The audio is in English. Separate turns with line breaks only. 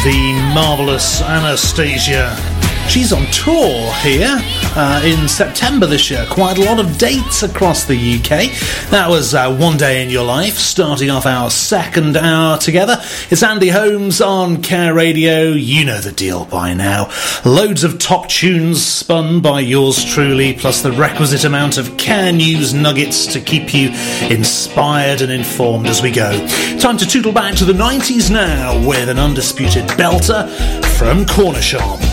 the marvellous Anastasia. She's on tour here in September this year. Quite a lot of dates across the UK. That was One Day in Your Life, starting off our second hour together. It's Andy Holmes on Care Radio. You know the deal by now. Loads of top tunes spun by yours truly, plus the requisite amount of Care News nuggets to keep you inspired and informed as we go. Time to tootle back to the 90s now with an undisputed belter from Corner Shop.